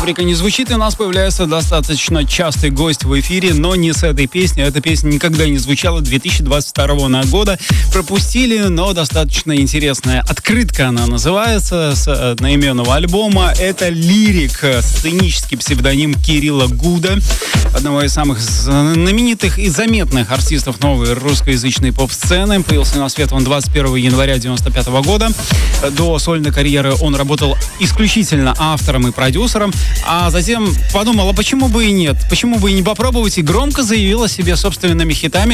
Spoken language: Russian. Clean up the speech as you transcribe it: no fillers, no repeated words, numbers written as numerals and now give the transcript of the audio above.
рубрика «Не звучит», и у нас появляется достаточно частый гость в эфире, но не с этой песней. Эта песня никогда не звучала 2022 года. Пропустили, но достаточно интересная. «Открытка» она называется, с одноименного альбома. Это лирик, сценический псевдоним Кирилла Гуда, одного из самых знаменитых и заметных артистов новой русскоязычной поп-сцены. Появился на свет он 21 января 1995 года. До сольной карьеры он работал исключительно автором и продюсером, а затем подумал, а почему бы и нет? Почему бы и не попробовать? И громко заявил о себе собственными хитами.